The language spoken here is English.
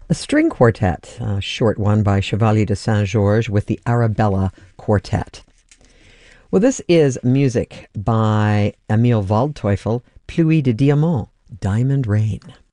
A string quartet, a short one by Chevalier de Saint-Georges with the Arabella Quartet. Well, this is music by Emil Waldteufel, Pluie de Diamant, Diamond Rain.